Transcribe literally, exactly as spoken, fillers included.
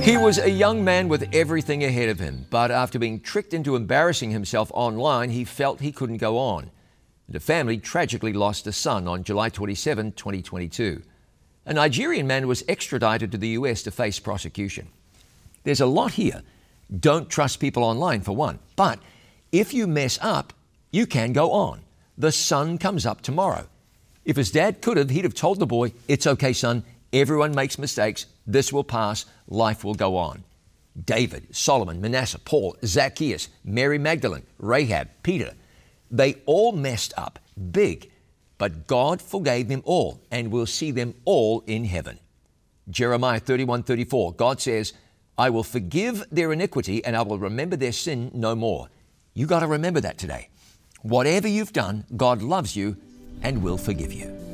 He was a young man with everything ahead of him, but after being tricked into embarrassing himself online, he felt he couldn't go on. The family tragically lost a son on July twenty-seventh, twenty twenty-two. A Nigerian man was extradited to the U S to face prosecution. There's a lot here. Don't trust people online, for one. But if you mess up, you can go on. The sun comes up tomorrow. If his dad could have, he'd have told the boy, "It's okay, son. Everyone makes mistakes. This will pass. Life will go on." David, Solomon, Manasseh, Paul, Zacchaeus, Mary Magdalene, Rahab, Peter, they all messed up big, but God forgave them all and will see them all in heaven. Jeremiah thirty-one thirty-four, God says, "I will forgive their iniquity and I will remember their sin no more." You got to remember that today. Whatever you've done, God loves you and will forgive you.